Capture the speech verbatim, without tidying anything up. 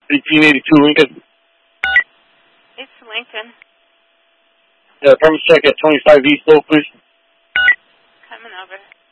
eighteen eighty-two Lincoln. It's Lincoln. Yeah, premise check at twenty-five East Oak, please. Coming over.